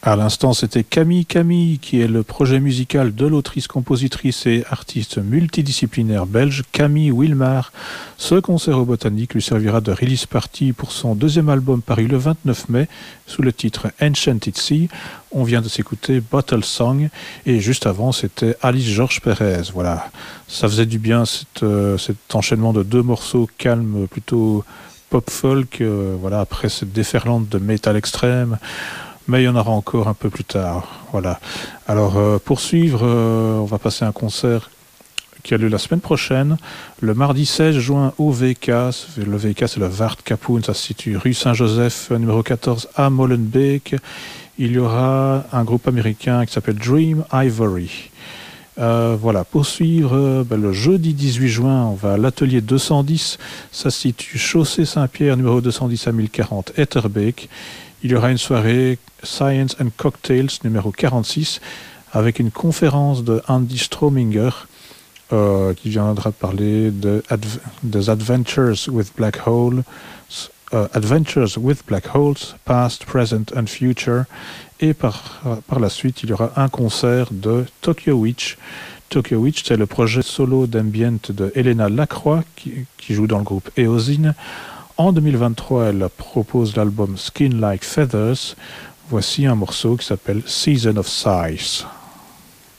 À l'instant, c'était Camille Camille, qui est le projet musical de l'autrice, compositrice et artiste multidisciplinaire belge Camille Wilmar. Ce concert au Botanique lui servira de release party pour son deuxième album paru le 29 mai sous le titre Enchanted Sea. On vient de s'écouter Bottle Song et juste avant, c'était Alice Georges Pérez. Voilà, ça faisait du bien cet enchaînement de deux morceaux calmes, plutôt pop-folk, voilà, après cette déferlante de métal extrême. Mais il y en aura encore un peu plus tard. Voilà. Alors, pour suivre, on va passer un concert qui a lieu la semaine prochaine, le mardi 16 juin au VK. Le VK, c'est le Wart Kapoen, ça se situe rue Saint-Joseph, numéro 14 à Molenbeek. Il y aura un groupe américain qui s'appelle Dream Ivory. Voilà, pour suivre, le jeudi 18 juin, on va à l'atelier 210. Ça se situe chaussée Saint-Pierre, numéro 210 à 1040, Etterbeek. Il y aura une soirée Science and Cocktails numéro 46 avec une conférence de Andy Strominger qui viendra parler des Adventures with Black Holes, Past, Present and Future. Et par la suite, il y aura un concert de Tokyo Witch. Tokyo Witch, c'est le projet solo d'ambient de Helena Lacroix qui joue dans le groupe Eosine. En 2023, elle propose l'album Skin Like Feathers. Voici un morceau qui s'appelle Season of Sighs.